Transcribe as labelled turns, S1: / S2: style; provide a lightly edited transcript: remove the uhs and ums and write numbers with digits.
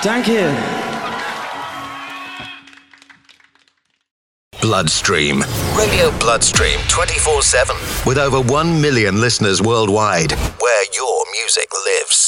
S1: Danke.
S2: Bloodstream. Radio Bloodstream 24/7. With over 1 million listeners worldwide. Where your music lives.